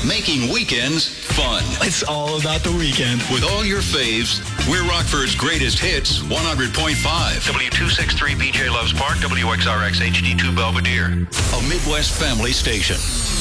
making weekends fun. It's all about the weekend. With all your faves, we're Rockford's greatest hits, 100.5. W263 BJ Loves Park, WXRX HD2 Belvedere. A Midwest family station.